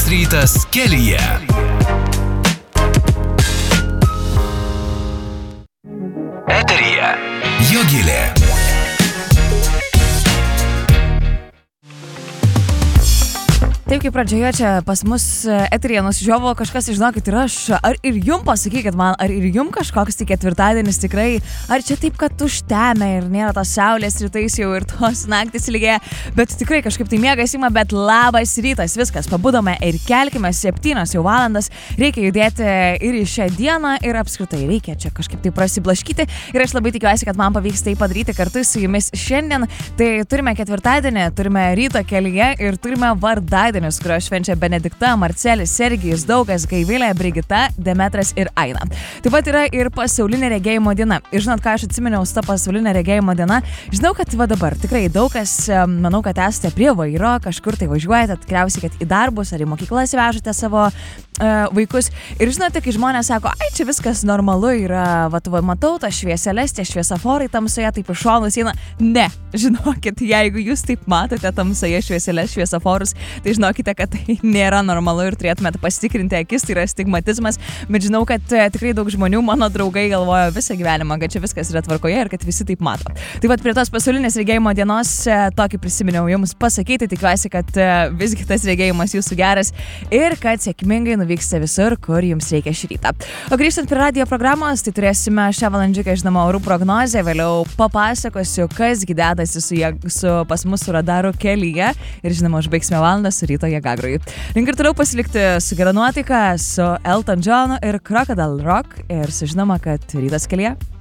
rytas kelyje. Eteryje Jogilė. Taip kaip pradžioje čia pas mus eteryje nusižiovo kažkas, žinokit, ir aš, ar ir jum pasakykit man, ar ir jum kažkoks tik ketvirtadienis tikrai, ar čia taip, kad užtemė ir nėra tos saulės rytais jau ir tos naktis lygiai, bet tikrai kažkaip tai miegas ima, bet labas rytas, viskas, pabudome ir kelkime 7 jau valandas, reikia judėti ir į šią dieną ir apskritai reikia čia kažkaip tai prasiblaškyti ir aš labai tikiuosi, kad man pavyks tai padaryti kartu su jumis šiandien. Tai turime ketvirtadienį, turime ryto kelyje ir turime vardadienį, kurio švenčia Benedikta, Marcelis, Sergijus, Daugas, Gaivilė, Brigita, Demetras ir Aina. Taip pat yra ir pasaulinė regėjimo diena. Ir žinot, ką aš atsiminiau su ta pasaulinė regėjimo diena? Žinau, kad va dabar tikrai daug kas, manau, kad esate prie vairo, kažkur tai važiuojate, tikriausiai, kad į darbus ar į mokyklas vežate savo vaikus. Ir žinote, kai žmonės sako, ai, čia viskas normalu yra, va, matau, tas švieselės, tie šviesaforai tamsoje, taip iš šonus eina. Ne, žinokit, jeigu jūs taip matote tamsoje švieselės, šviesaforus, tai žinokite, kad tai nėra normalu ir turėtumėte pasitikrinti akis, tai yra stigmatizmas, bet žinau, kad tikrai daug žmonių, mano draugai galvoja visą gyvenimą, kad čia viskas yra tvarkoje ir kad visi taip mato. Taip pat prie tos pasaulinės regėjimo dienos tokį prisiminiau jums pasakyti, tikiuosi, kad visgi tas regėjimas jūsų geras ir kad sėkmingai nuvyksite visur, kur jums reikia šį rytą. O grįžtant prie radijo programos, tai turėsime šią valandžiuką, žinoma, orų prognozę, vėliau papasakosiu, kasgi dedasi su pas mus su radaru kelyje ir, žinoma, užbaigsime valandą su ryto Jėgagrui. Link ir toliau pasilikti su gera nuotaika, su Elton Johnu ir Crocodile Rock ir sužinoma, kad rytas kelyje.